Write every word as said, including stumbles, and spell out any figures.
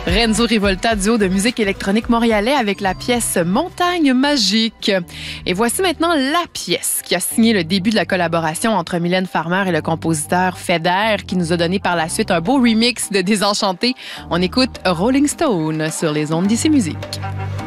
Renzo Rivolta, duo de musique électronique montréalais avec la pièce Montagne magique. Et voici maintenant la pièce qui a signé le début de la collaboration entre Mylène Farmer et le compositeur Feder, qui nous a donné par la suite un beau remix de Désenchanté. On écoute Rolling Stone sur les ondes d'I C Musique.